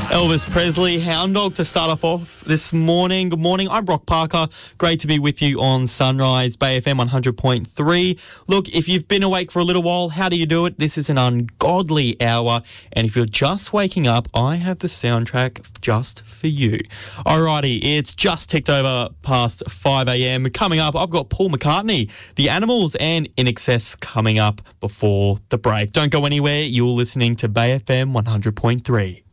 Elvis Presley, Hound Dog to start off this morning. Good morning, I'm Brock Parker. Great to be with you on Sunrise Bay FM 100.3. Look, if you've been awake for a little while, how do you do it? This is an ungodly hour, and if you're just waking up, I have the soundtrack just for you. Alrighty, it's just ticked over past 5am. Coming up, I've got Paul McCartney, The Animals, and In Excess coming up before the break. Don't go anywhere, you're listening to Bay FM 100.3.